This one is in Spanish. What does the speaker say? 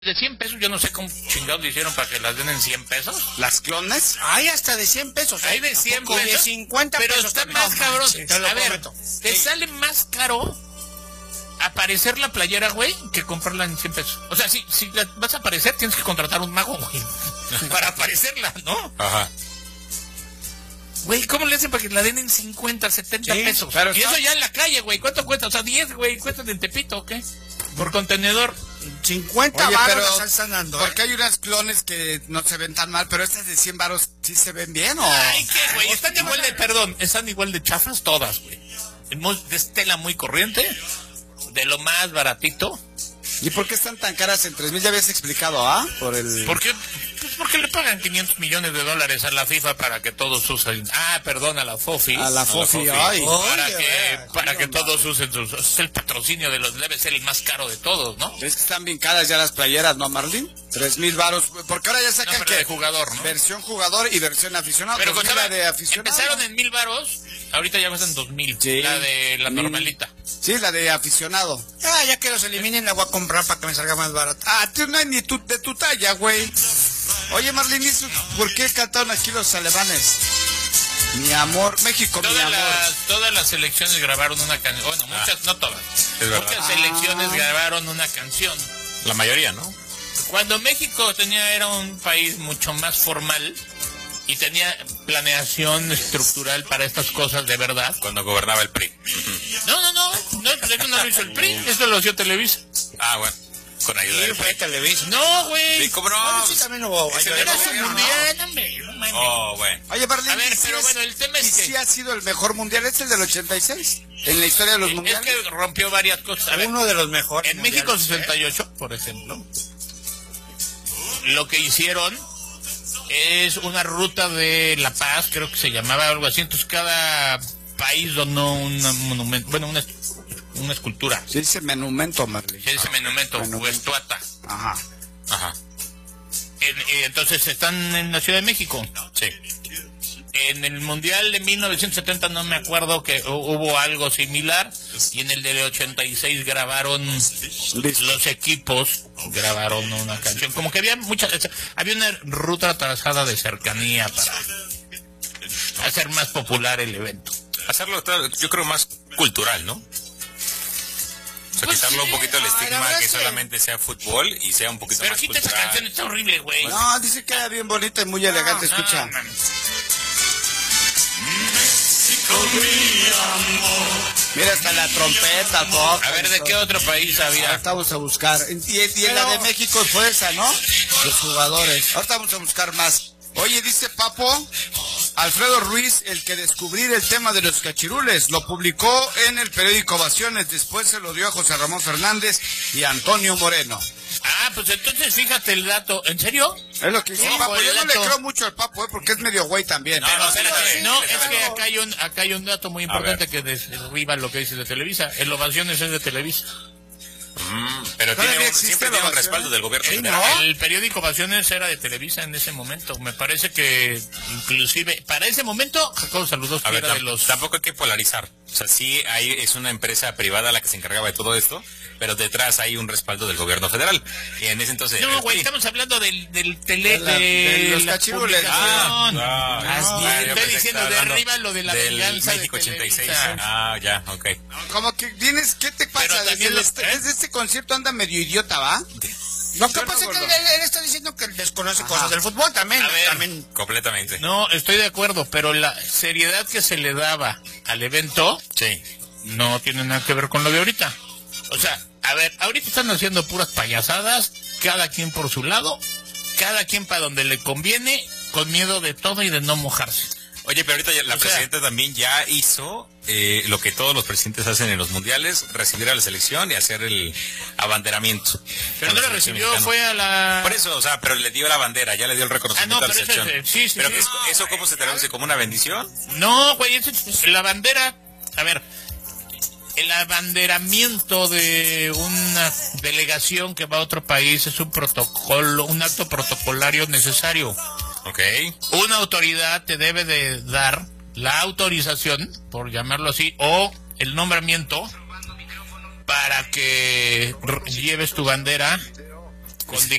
de 100 pesos, yo no sé cómo chingados le hicieron para que las den en 100 pesos. ¿Las clones? Hay hasta de 100 pesos. Hay de 100 pesos. pesos. De 50 pero pesos. está también. más cabrón. Sí, te lo a ver, prometo. te sale más caro aparecer la playera, güey, que comprarla en 100 pesos. O sea, si la vas a aparecer, tienes que contratar un mago, güey, para aparecerla, ¿no? Ajá. Güey, ¿cómo le hacen para que la den en 50, 70 Sí, pesos? pero Y está- eso ya en la calle, güey. ¿Cuánto cuesta? O sea, 10, güey. ¿Cuesta en Tepito o qué? Por contenedor. 50 Oye, varos pero las están dando. porque hay unas clones que no se ven tan mal, pero estas de 100 varos sí se ven bien, ¿o? Ay, ¿qué, güey? Están igual de, perdón, están igual de chafas todas, güey. De tela muy corriente, de lo más baratito. ¿Y por qué están tan caras en 3,000? Ya habías explicado, ¿ah? Por el... ¿Por qué? Pues porque le pagan 500 millones de dólares a la FIFA para que todos usen... Ah, perdón, a la FOFI. A la FOFI, ay. Para que todos usen sus... Es el patrocinio de los... Debe ser el más caro de todos, ¿no? Es que están bien caras ya las playeras, ¿no, Marlin? 3,000 varos. Porque ahora ya No, sacan pero que... de jugador, ¿no? Versión jugador y versión aficionado. Pero Pues costaba, la de aficionado. empezaron en 1,000 varos, ahorita ya cuestan 2,000. Sí. La de la normalita. Sí, la de aficionado. Ah, ya que los eliminen, la voy a comprar para que me salga más barato. Ah, tú no hay ni de tu talla, güey. Oye, Marlene, ¿por qué cantaron aquí los alemanes? Mi amor, México, mi amor. Todas las selecciones grabaron una canción. Bueno, muchas, no todas. Es verdad. Muchas selecciones grabaron una canción. La mayoría, ¿no? Cuando México era un país mucho más formal y tenía planeación estructural para estas cosas de verdad. Cuando gobernaba el PRI. No, eso no lo hizo el PRI, eso lo hizo Televisa. Ah, bueno. Con ayuda Sí, del fue PRI. Televisa. No, güey. Sí, ¿cómo no? Bueno, sí, también hubo. Es el Era su gobierno. mundial, hombre. No mames. Oh, bueno. Oye, Marlene, A ver, ¿y si pero es- bueno, el tema es ¿y que- si ha sido el mejor mundial? ¿Es el del 86? En la historia de los Es mundiales. que rompió varias cosas. A ver, Uno de los mejores. en México mundiales, 68, por ejemplo, lo que hicieron es una ruta de La Paz, creo que se llamaba algo así. Entonces cada país donó un monumento, bueno, una escultura. Se dice monumento, Marlene. Se dice monumento, o Monumento. estuata. Ajá. Ajá. Entonces están en la Ciudad de México. Sí. En el Mundial de 1970 no me acuerdo que hubo algo similar, y en el del 86 grabaron los equipos, grabaron una canción. Como que había una ruta trazada de cercanía para hacer más popular el evento. Hacerlo, yo creo, más cultural, ¿no? O sea, Pues quitarlo sí, un poquito el la estigma verdad que es que- solamente sea fútbol y sea un poquito Pero más quita esa cultural. canción, está horrible, güey. No, dice que era bien bonita y muy elegante, escucha. No, mames. Mira, hasta la trompeta, todo. A ver, ¿de qué otro país había? Ahorita vamos a buscar. Y en la de México fue esa, ¿no? Los jugadores. Ahorita vamos a buscar más. Oye, dice Papo, Alfredo Ruiz, el que descubrir el tema de los cachirules, lo publicó en el periódico Ovaciones, después se lo dio a José Ramón Fernández y Antonio Moreno. Ah, pues entonces fíjate el dato. ¿En serio? Es lo que dice Sí, Papo. por el Yo no le dato. creo mucho al Papo, porque es medio güey también. Pero no, espérate, sí, no, sí, es sí, que sí. acá hay un dato muy importante que derriba lo que dices de Televisa. El Ovaciones es de Televisa. Pero Todavía existe siempre la tiene un ovación, respaldo del gobierno Sí, federal. el periódico Ovaciones era de Televisa en ese momento. Me parece que inclusive para ese momento, Jacobo Saludos, A que ver, era de los... tampoco hay que polarizar. O sea, sí, es una empresa privada la que se encargaba de todo esto, pero detrás hay un respaldo del gobierno federal. Y en ese entonces... No, güey, sí. estamos hablando del de los la cachirules. publicación. Yo Estoy pensé que diciendo, estaba hablando derriba lo de la del venganza México de 86. Televisa. Ah, ya, ok. Como que tienes, ¿qué te Pero pasa? también Desde este concierto anda medio idiota, ¿va? Lo que Yo no, pasa es que gordo. él está diciendo que él desconoce cosas del fútbol también. A ver. También. Completamente. No, estoy de acuerdo, pero la seriedad que se le daba al evento Sí. no tiene nada que ver con lo de ahorita. O sea, a ver, ahorita están haciendo puras payasadas, cada quien por su lado, cada quien para donde le conviene, con miedo de todo y de no mojarse. Oye, pero ahorita la O sea, presidenta también ya hizo lo que todos los presidentes hacen en los mundiales, recibir a la selección y hacer el abanderamiento. Pero Con no la selección recibió, mexicana. fue a la... Por eso, o sea, pero le dio la bandera, ya le dio el reconocimiento Ah, a no, la pero selección. sí, sí, pero sí. ¿eso cómo se traduce? ¿Como una bendición? No, güey, la bandera... A ver, el abanderamiento de una delegación que va a otro país es un protocolo, un acto protocolario necesario. Ok. Una autoridad te debe de dar la autorización, por llamarlo así, o el nombramiento para que lleves tu bandera con